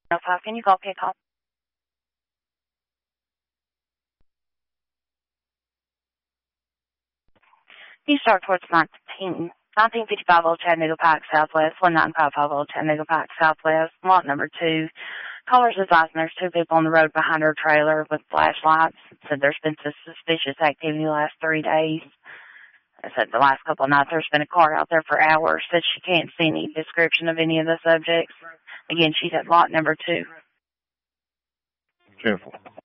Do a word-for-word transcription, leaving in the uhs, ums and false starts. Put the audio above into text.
five, can you go pick up? You start towards nineteen. nineteen fifty-five Old Chattanooga Pike Southwest, one nine five five Old Chattanooga Pike Southwest, lot number two. Callers advising there's two people on the road behind her trailer with flashlights. Said there's been some suspicious activity the last three days. I said the last couple of nights there's been a car out there for hours. Said she can't see any description of any of the subjects. Again, she's at lot number two. Careful.